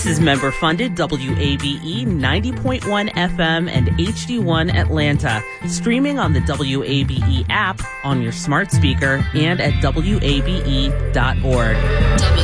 This is member-funded WABE 90.1 FM and HD1 Atlanta, streaming on the WABE app, on your smart speaker, and at WABE.org.